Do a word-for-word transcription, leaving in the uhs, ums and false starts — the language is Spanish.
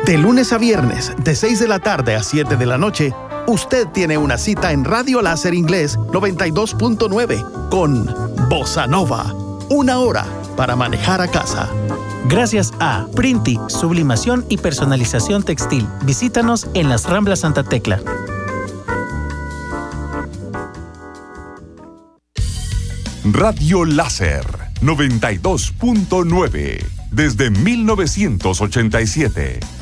De lunes a viernes, de seis de la tarde a siete de la noche, usted tiene una cita en Radio Láser Inglés noventa y dos punto nueve con Bossa Nova. Una hora para manejar a casa. Gracias a Printi, sublimación y personalización textil. Visítanos en las Ramblas Santa Tecla. Radio Láser noventa y dos punto nueve desde mil novecientos ochenta y siete.